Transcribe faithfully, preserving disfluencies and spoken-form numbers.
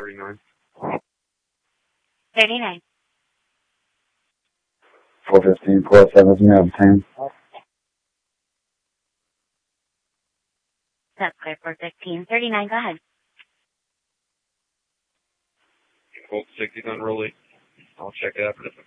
thirty-nine. thirty-nine. four fifteen, four seven, may I obtain? That's clear for fifteen. thirty-nine, go ahead. Colt sixty's on roll eight. I'll check it after this one.